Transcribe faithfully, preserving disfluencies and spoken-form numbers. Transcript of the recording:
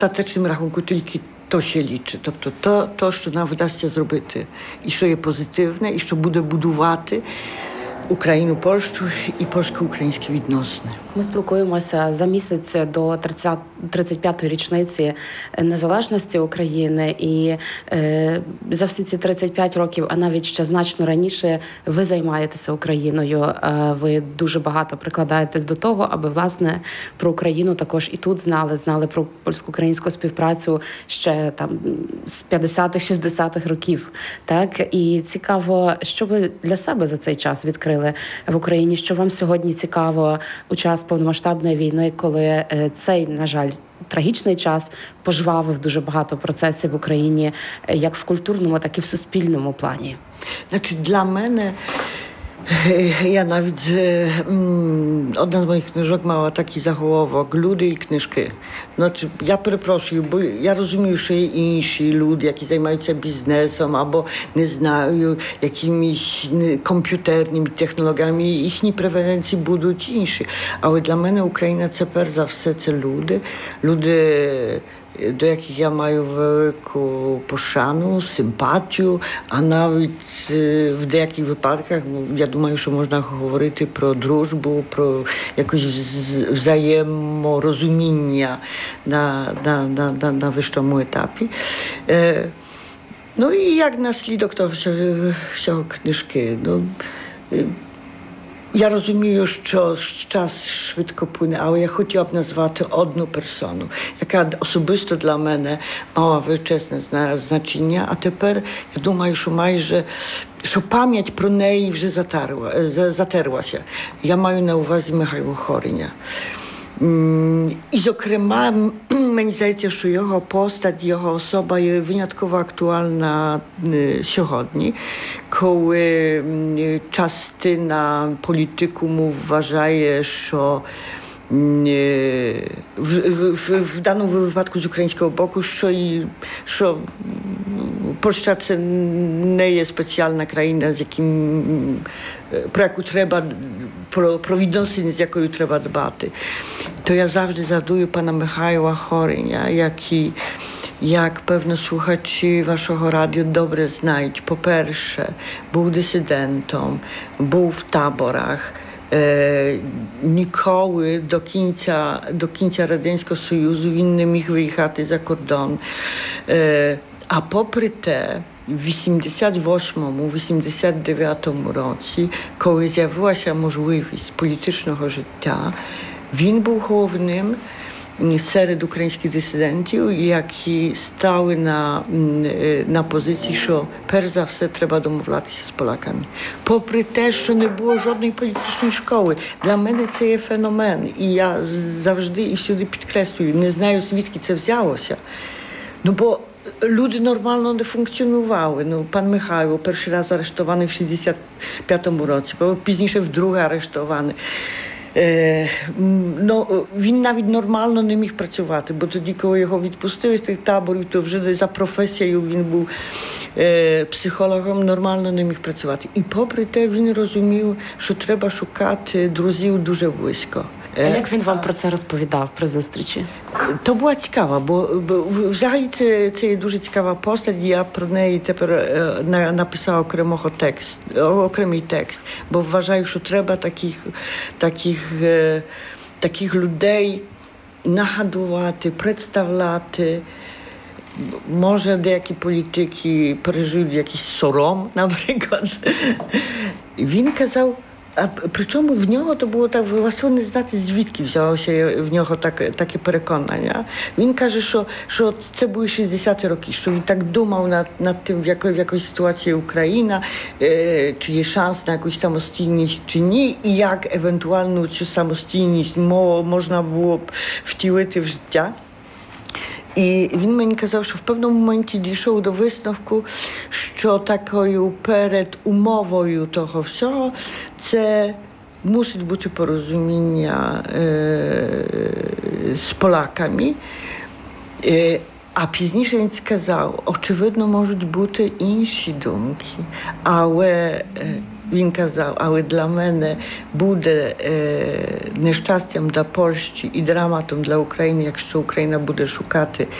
остаточному рахунку тільки то się liczy. Тобто то, то, що нам вдасться зробити, і що є позитивне, і що буде будувати Україну, Польщу і польсько-українські відносини. Ми спілкуємося за місяць до тридцять п'ятої річниці незалежності України. І е, за всі ці тридцять п'ять років, а навіть ще значно раніше, ви займаєтеся Україною. Е, ви дуже багато прикладаєтесь до того, аби, власне, про Україну також і тут знали. Знали про польсько-українську співпрацю ще там з п'ятдесятих-шістдесятих років. Так? І цікаво, що ви для себе за цей час відкрили в Україні, що вам сьогодні цікаво у час повномасштабної війни, коли цей, на жаль, трагічний час пожвавив дуже багато процесів в Україні, як в культурному, так і в суспільному плані? Значить, для мене, я навіть, одна з моїх книжок мала такий заголовок «Люди і книжки». Значить, я перепрошую, бо я розумію, що є інші люди, які займаються бізнесом або, не знаю, якимись комп'ютерними технологіями, їхні преференції будуть інші. Але для мене Україна – це перш за все, це люди. Люди, до яких я маю велику пошану, симпатію, а навіть в деяких випадках, я думаю, що можна говорити про дружбу, про якесь взаєморозуміння на, на, на, на, на вищому етапі. Ну і як наслідок того всього, всього книжки. Ну, я розумію, що час швидко плине, але я хотіла б назвати одну персону, яка особисто для мене мала величезне значення, а тепер я думаю, що майже, що пам'ять про неї вже затерла, затерлася. Я маю на увазі Михайла Хориня. І, зокрема, мені здається, що його постать, його особа є винятково актуальна сьогодні, коли частина політикуму вважає, що в, в, в даному випадку з українського боку, що, і, що Польща це не є спеціальна країна, з яким, про яку треба, про, про відносини, з якою треба дбати. То я завжди згадую pana Michała Horynia, який, як, певно, слухачі вашого радіо добре знають, по-перше, був дисидентом, був в таборах, Е, ніколи до кінця, до кінця Радянського Союзу він не міг виїхати за кордон. Е, а попри те, в вісімдесят восьмому - вісімдесят дев'ятому році, коли з'явилася можливість політичного життя, він був головним серед українських дисидентів, які стали на, на позиції, що перш за все треба домовлятися з поляками. Попри те, що не було жодної політичної школи. Для мене це є феномен. І я завжди і всюди підкреслюю, не знаю, звідки це взялося. Ну, бо люди нормально не функціонували. Ну, пан Михайло перший раз арештований в шістдесят п'ятому році, пізніше вдруге арештований. Е, ну, він навіть нормально не міг працювати, бо тоді, коли його відпустили з тих таборів, то вже за професією він був е, психологом, нормально не міг працювати. І попри те він розумів, що треба шукати друзів дуже близько. А як він вам про це розповідав, про зустрічі? То була цікава, бо, бо взагалі це, це є дуже цікава постать. Я про неї тепер е, написав окремого текст, окремий текст, бо вважаю, що треба таких, таких, е, таких людей нагадувати, представляти. Може, деякі політики пережили якийсь сором, наприклад. Він казав, а причому в нього то було так, власне не знати, звідки взялося в нього так, таке переконання. Він каже, що, що це були шістдесяті роки, що він так думав над, над тим, в якій, в якій ситуації Україна, е, чи є шанс на якусь самостійність, чи ні, і як евентуально цю самостійність мо, можна було б втілити в життя. І він мені казав, що в певному моменті дійшов до висновку, що такою передумовою того всього це мусить бути порозуміння е, з Полаками. Е, а пізніше він сказав, очевидно, можуть бути інші думки, але е, він казав, але для мене буде е, нещастям для Польщі і драматом для України, якщо Україна буде шукати